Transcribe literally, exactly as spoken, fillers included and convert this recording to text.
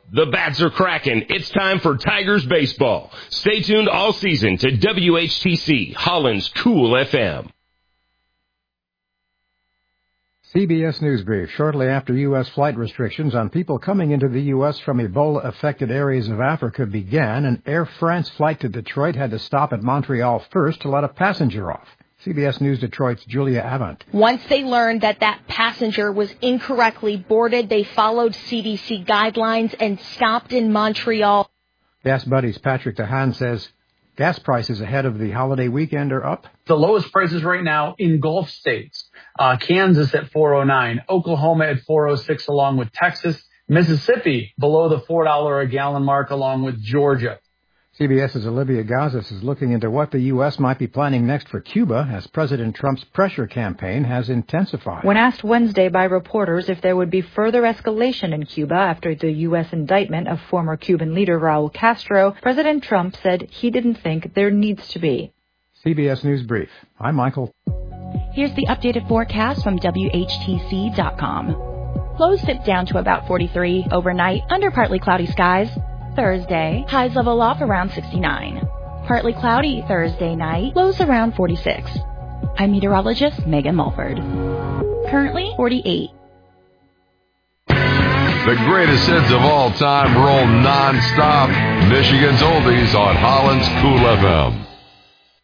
The bats are cracking. It's time for Tigers baseball. Stay tuned all season to W H T C, Holland's Cool F M. C B S News Brief. Shortly after U S flight restrictions on people coming into the U S from Ebola-affected areas of Africa began, an Air France flight to Detroit had to stop at Montreal first to let a passenger off. C B S News Detroit's Julia Avant. Once they learned that that passenger was incorrectly boarded, they followed C D C guidelines and stopped in Montreal. Gas Buddies' Patrick DeHaan says gas prices ahead of the holiday weekend are up. The lowest prices right now in Gulf states. Uh, Kansas at four oh nine, Oklahoma at four oh six, along with Texas, Mississippi below the four dollars a gallon mark, along with Georgia. CBS's Olivia Gazis is looking into what the U S might be planning next for Cuba as President Trump's pressure campaign has intensified. When asked Wednesday by reporters if there would be further escalation in Cuba after the U S indictment of former Cuban leader Raul Castro, President Trump said he didn't think there needs to be. C B S News Brief. I'm Michael. Here's the updated forecast from W H T C dot com. Lows dip down to about forty-three overnight under partly cloudy skies. Thursday, highs level off around sixty-nine. Partly cloudy Thursday night, lows around forty-six. I'm meteorologist Megan Mulford. Currently forty-eight. The greatest hits of all time roll non-stop. Michigan's Oldies on Holland's Cool F M.